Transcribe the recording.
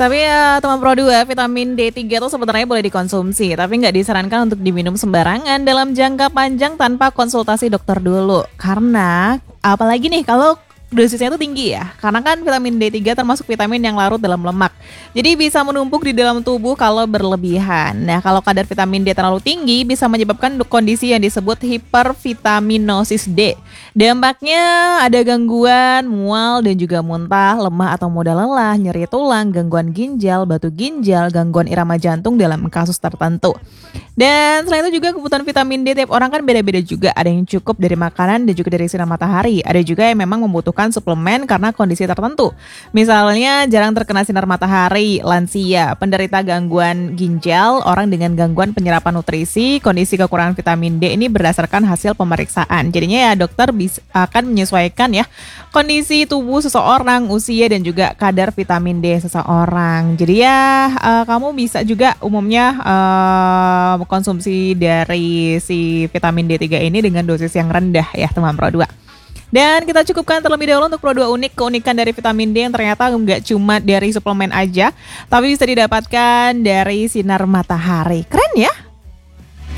Tapi ya teman Pro 2, vitamin D3 itu sebenarnya boleh dikonsumsi, tapi nggak disarankan untuk diminum sembarangan dalam jangka panjang tanpa konsultasi dokter dulu. Karena apalagi nih kalau dosisnya itu tinggi ya, karena kan vitamin D3 termasuk vitamin yang larut dalam lemak. Jadi bisa menumpuk di dalam tubuh kalau berlebihan. Nah, kalau kadar vitamin D terlalu tinggi bisa menyebabkan kondisi yang disebut hipervitaminosis D. Dampaknya ada gangguan mual dan juga muntah, lemah atau mudah lelah, nyeri tulang, gangguan ginjal, batu ginjal, gangguan irama jantung dalam kasus tertentu. Dan selain itu juga kebutuhan vitamin D tiap orang kan beda-beda juga. Ada yang cukup dari makanan dan juga dari sinar matahari. Ada juga yang memang membutuhkan suplemen karena kondisi tertentu. Misalnya jarang terkena sinar matahari, lansia, penderita gangguan ginjal, orang dengan gangguan penyerapan nutrisi, kondisi kekurangan vitamin D ini berdasarkan hasil pemeriksaan. Jadinya ya dokter akan menyesuaikan ya kondisi tubuh seseorang, usia dan juga kadar vitamin D seseorang. Jadi ya kamu bisa juga umumnya konsumsi dari si vitamin D3 ini dengan dosis yang rendah ya teman Pro 2. Dan kita cukupkan terlebih dahulu untuk Pro 2 unik, keunikan dari vitamin D yang ternyata nggak cuma dari suplemen aja, tapi bisa didapatkan dari sinar matahari. Keren ya?